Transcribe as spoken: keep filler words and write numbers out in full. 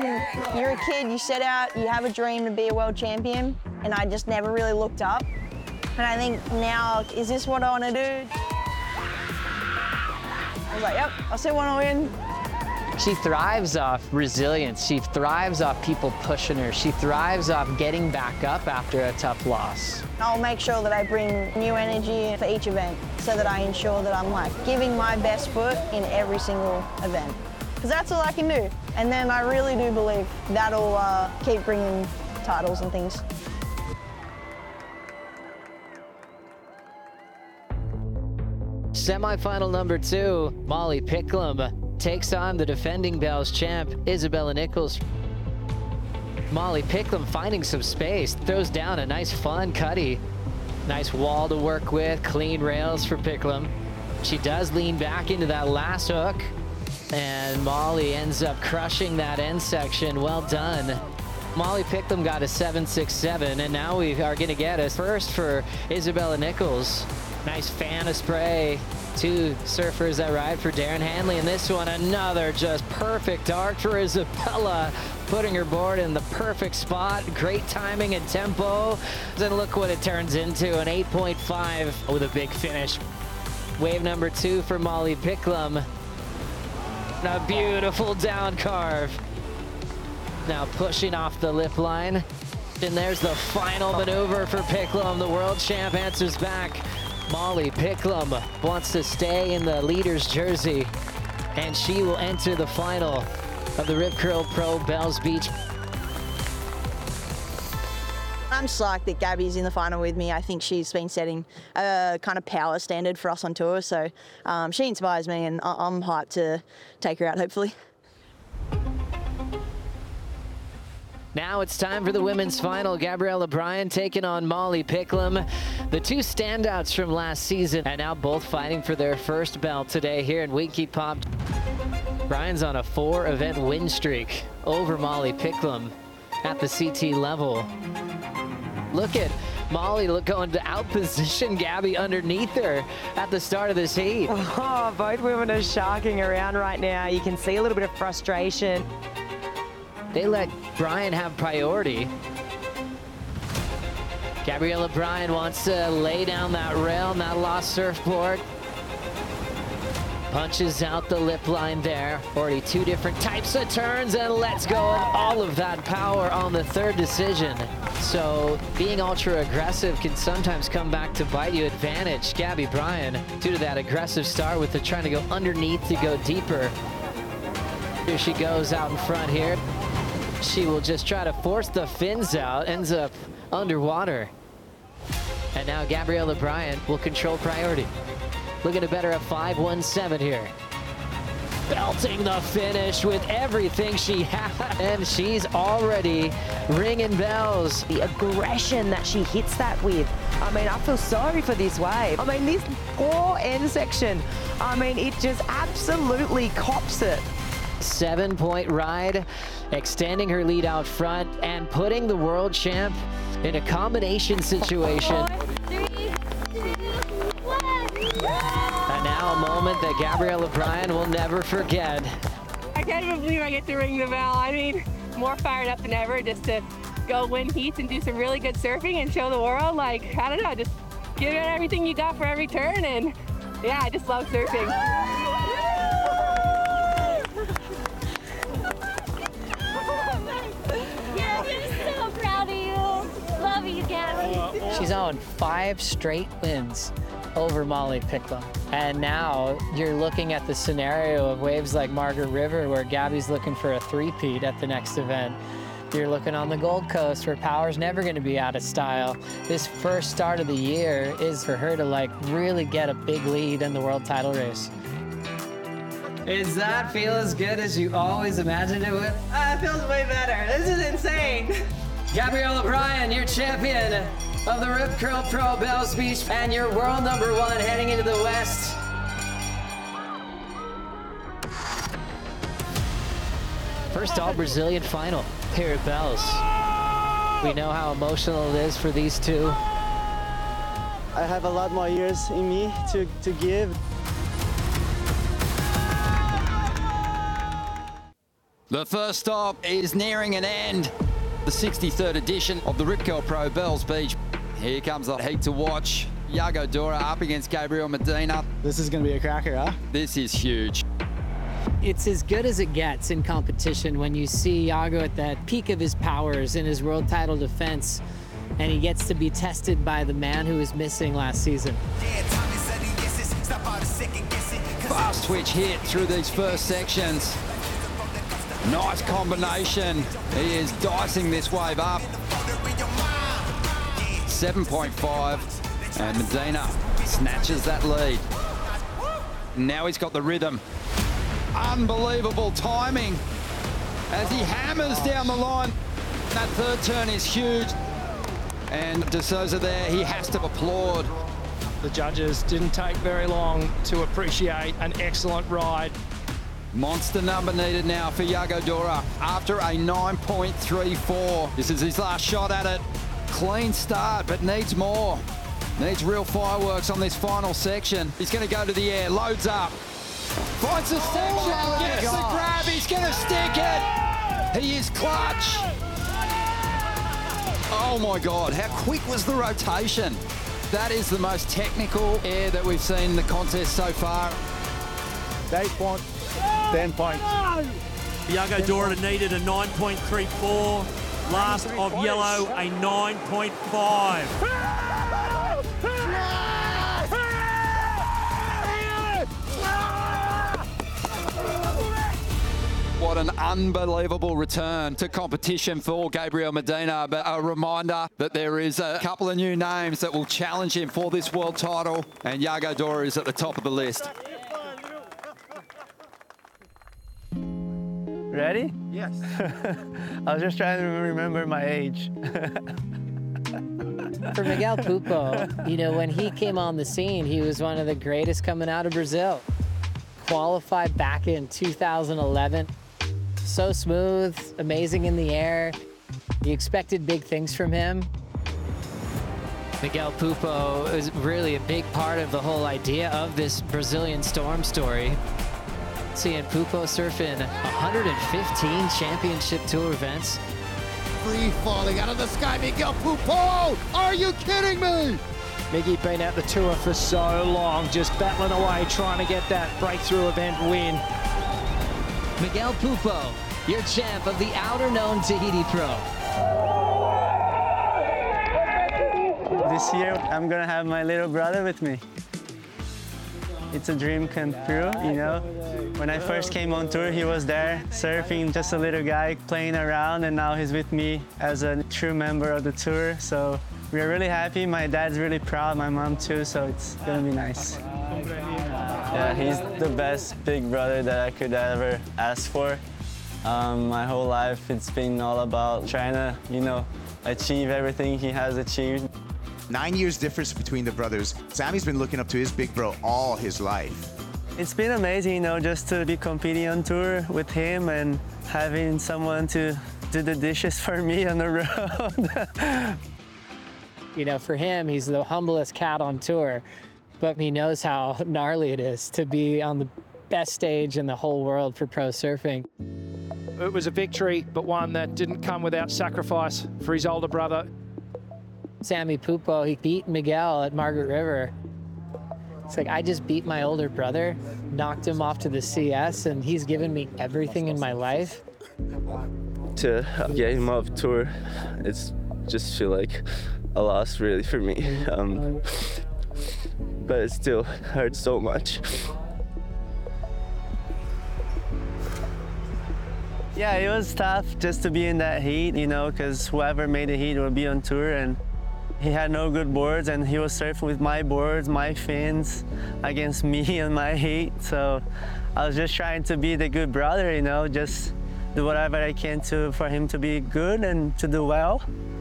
when you're a kid, you set out, you have a dream to be a world champion, and I just never really looked up. And I think now, is this what I want to do? I was like, yep, I still want to win. She thrives off resilience. She thrives off people pushing her. She thrives off getting back up after a tough loss. I'll make sure that I bring new energy for each event so that I ensure that I'm like giving my best foot in every single event. Because that's all I can do. And then I really do believe that'll uh, keep bringing titles and things. Semi-final number two, Molly Picklum takes on the defending Bell's champ, Isabella Nichols. Molly Picklum finding some space, throws down a nice fun cutty. Nice wall to work with, clean rails for Picklum. She does lean back into that last hook, and Molly ends up crushing that end section. Well done. Molly Picklum got a seven six seven, and now we are gonna get a first for Isabella Nichols. Nice fan of spray. Two surfers that ride for Darren Hanley, and this one another just perfect arc for Isabella, putting her board in the perfect spot. Great timing and tempo. And look what it turns into, an eight point five with a big finish. Wave number two for Molly Picklum. A beautiful down carve. Now pushing off the lip line. And there's the final maneuver for Picklum. The world champ answers back. Molly Picklum wants to stay in the leader's jersey, and she will enter the final of the Rip Curl Pro Bells Beach. I'm psyched that Gabby's in the final with me. I think she's been setting a kind of power standard for us on tour, so um, she inspires me, and I I'm hyped to take her out, hopefully. Now it's time for the women's final. Gabriella Bryan taking on Molly Picklum. The two standouts from last season, and now both fighting for their first belt today here in Winky Pop. Bryan's on a four event win streak over Molly Picklum at the C T level. Look at Molly look going to outposition Gabby underneath her at the start of this heat. Oh, both women are sharking around right now. You can see a little bit of frustration. They let Bryan have priority. Gabriella Bryan wants to lay down that rail, and that lost surfboard. Punches out the lip line there. Already two different types of turns, and lets go of all of that power on the third decision. So being ultra aggressive can sometimes come back to bite you. Advantage, Gabby Bryan, due to that aggressive start with the trying to go underneath to go deeper. Here she goes out in front here. She will just try to force the fins out, ends up underwater. And now Gabriella Bryan will control priority. Looking to better a five one seven here. Belting the finish with everything she had. And she's already ringing bells. The aggression that she hits that with. I mean, I feel sorry for this wave. I mean, this poor end section. I mean, it just absolutely cops it. Seven point ride, extending her lead out front and putting the world champ in a combination situation. Four, three, two, one. And now a moment that Gabriella Bryan will never forget. I can't even believe I get to ring the bell. I mean, more fired up than ever just to go win heats and do some really good surfing and show the world, like, I don't know, just give it everything you got for every turn. And yeah, I just love surfing. She's on five straight wins over Molly Picklum. And now you're looking at the scenario of waves like Margaret River where Gabby's looking for a three-peat at the next event. You're looking on the Gold Coast where power's never gonna be out of style. This first start of the year is for her to like really get a big lead in the world title race. Does that feel as good as you always imagined it would? Uh, it feels way better. This is insane. Gabriella Bryan, your champion of the Rip Curl Pro Bells Beach, and your world number one heading into the West. First all Brazilian final here at Bells. We know how emotional it is for these two. I have a lot more years in me to, to give. The first stop is nearing an end. The sixty-third edition of the Rip Curl Pro Bells Beach. Here comes the heat to watch. Yago Dora up against Gabriel Medina. This is going to be a cracker, huh? This is huge. It's as good as it gets in competition when you see Yago at that peak of his powers in his world title defense, and he gets to be tested by the man who was missing last season. Fast twitch hit through these first sections. Nice combination. He is dicing this wave up. seven point five, and Medina snatches that lead. Now he's got the rhythm. Unbelievable timing as he hammers down the line. That third turn is huge. And De Souza there, he has to applaud. The judges didn't take very long to appreciate an excellent ride. Monster number needed now for Yago Dora after a nine point three four. This is his last shot at it. Clean start, but needs more. Needs real fireworks on this final section. He's going to go to the air, loads up. Finds the section, oh gets the grab, he's going to stick it. He is clutch. Oh my God, how quick was the rotation? That is the most technical air that we've seen in the contest so far. eight points, ten points. Yago Dora needed a nine point three four. Last of yellow, a nine point five. What an unbelievable return to competition for Gabriel Medina. But a reminder that there is a couple of new names that will challenge him for this world title, and Yago Dora is at the top of the list. Ready? Yes. I was just trying to remember my age. For Miguel Pupo, you know, when he came on the scene, he was one of the greatest coming out of Brazil. Qualified back in two thousand eleven. So smooth, amazing in the air. You expected big things from him. Miguel Pupo is really a big part of the whole idea of this Brazilian Storm story. Seeing Pupo surf in one hundred fifteen championship tour events. Free falling out of the sky, Miguel Pupo! Are you kidding me? Miggy been at the tour for so long, just battling away, trying to get that breakthrough event win. Miguel Pupo, your champ of the outer-known Tahiti Pro. This year, I'm gonna have my little brother with me. It's a dream come true, you know? When I first came on tour, he was there, surfing, just a little guy playing around, and now he's with me as a true member of the tour. So we're really happy. My dad's really proud, my mom too, so it's gonna be nice. Yeah, he's the best big brother that I could ever ask for. Um, my whole life, it's been all about trying to, you know, achieve everything he has achieved. Nine years difference between the brothers. Sammy's been looking up to his big bro all his life. It's been amazing, you know, just to be competing on tour with him and having someone to do the dishes for me on the road. You know, for him, he's the humblest cat on tour, but he knows how gnarly it is to be on the best stage in the whole world for pro surfing. It was a victory, but one that didn't come without sacrifice for his older brother. Sammy Pupo, he beat Miguel at Margaret River. It's like, I just beat my older brother, knocked him off to the C S, and he's given me everything in my life. To get him off tour, it's just feel like a loss really for me. Um, but it still hurts so much. Yeah, it was tough just to be in that heat, you know, because whoever made the heat would be on tour, and he had no good boards, and he was surfing with my boards, my fins, against me and my heat. So I was just trying to be the good brother, you know, just do whatever I can to for him to be good and to do well.